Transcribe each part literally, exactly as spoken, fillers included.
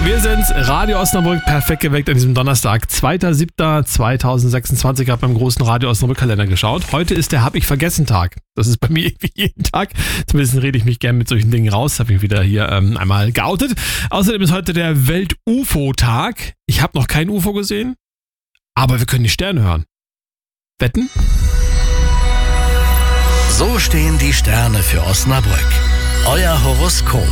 Wir sind Radio Osnabrück, perfekt geweckt an diesem Donnerstag, zweiter siebter zweitausendsechsundzwanzig. Ich habe beim großen Radio Osnabrück Kalender geschaut. Heute ist der Hab-ich-vergessen-Tag. Das ist bei mir irgendwie jeden Tag. Zumindest rede ich mich gerne mit solchen Dingen raus. Habe mich wieder hier ähm, einmal geoutet. Außerdem ist heute der Welt-U F O-Tag. Ich habe noch kein U F O gesehen, aber wir können die Sterne hören. Wetten? So stehen die Sterne für Osnabrück. Euer Horoskop.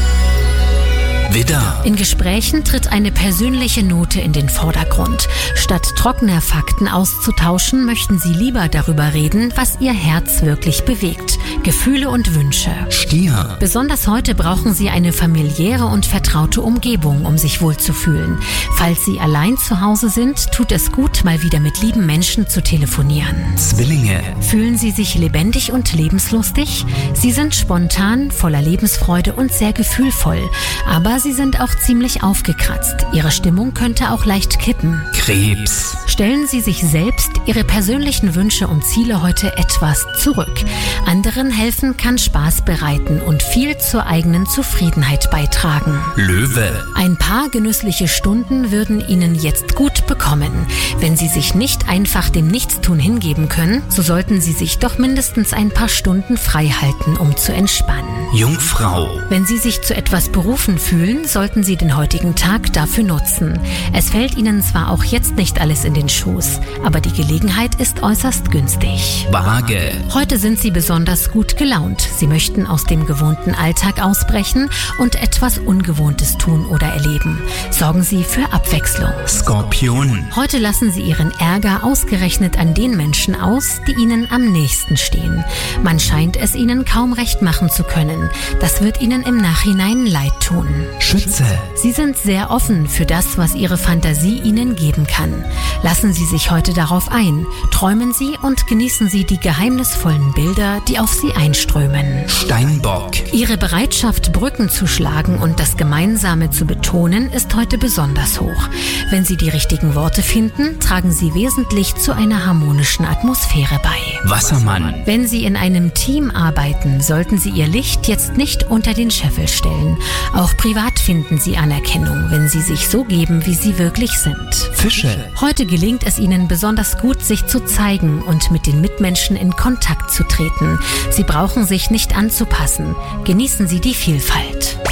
Widder. In Gesprächen tritt eine persönliche Note in den Vordergrund. Statt trockener Fakten auszutauschen, möchten Sie lieber darüber reden, was Ihr Herz wirklich bewegt. Gefühle und Wünsche. Stier. Besonders heute brauchen Sie eine familiäre und vertraute Umgebung, um sich wohlzufühlen. Falls Sie allein zu Hause sind, tut es gut, mal wieder mit lieben Menschen zu telefonieren. Zwillinge. Fühlen Sie sich lebendig und lebenslustig? Sie sind spontan, voller Lebensfreude und sehr gefühlvoll. Aber Sie sind auch ziemlich aufgekratzt. Ihre Stimmung könnte auch leicht kippen. Krebs. Stellen Sie sich selbst Ihre persönlichen Wünsche und Ziele heute etwas zurück. Anderen helfen kann Spaß bereiten und viel zur eigenen Zufriedenheit beitragen. Löwe. Ein paar genüssliche Stunden würden Ihnen jetzt gut bekommen. Wenn Sie sich nicht einfach dem Nichtstun hingeben können, so sollten Sie sich doch mindestens ein paar Stunden frei halten, um zu entspannen. Jungfrau. Wenn Sie sich zu etwas berufen fühlen, sollten Sie den heutigen Tag dafür nutzen. Es fällt Ihnen zwar auch jetzt nicht alles in den Schoß, aber die Gelegenheit ist äußerst günstig. Waage. Heute sind Sie besonders gut gelaunt. Sie möchten aus dem gewohnten Alltag ausbrechen und etwas Ungewohntes tun oder erleben. Sorgen Sie für Abwechslung. Skorpion. Heute lassen Sie Ihren Ärger ausgerechnet an den Menschen aus, die Ihnen am nächsten stehen. Man scheint es Ihnen kaum recht machen zu können. Das wird Ihnen im Nachhinein leid tun. Schütze. Sie sind sehr offen für das, was Ihre Fantasie Ihnen geben kann. Lassen Sie sich heute darauf ein. Träumen Sie und genießen Sie die geheimnisvollen Bilder, die auf Sie einströmen. Steinbock. Ihre Bereitschaft, Brücken zu schlagen und das Gemeinsame zu betonen, ist heute besonders hoch. Wenn Sie die richtigen Worte finden, tragen Sie wesentlich zu einer harmonischen Atmosphäre bei. Wassermann. Wenn Sie in einem Team arbeiten, sollten Sie Ihr Licht jetzt nicht unter den Scheffel stellen. Auch privat finden Sie Anerkennung, wenn Sie sich so geben, wie Sie wirklich sind. Fische. Heute gelingt es Ihnen besonders gut, sich zu zeigen und mit den Mitmenschen in Kontakt zu treten. Sie brauchen sich nicht anzupassen. Genießen Sie die Vielfalt.